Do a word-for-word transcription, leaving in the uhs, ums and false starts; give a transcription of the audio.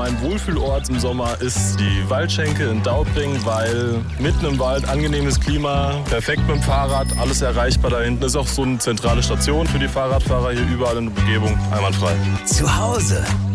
mein Wohlfühlort im Sommer ist die Waldschenke in Daubring, weil mitten im Wald, angenehmes Klima, perfekt mit dem Fahrrad, alles erreichbar da hinten. Ist auch so eine zentrale Station für die Fahrradfahrer hier überall in der Umgebung, einwandfrei. Zu Hause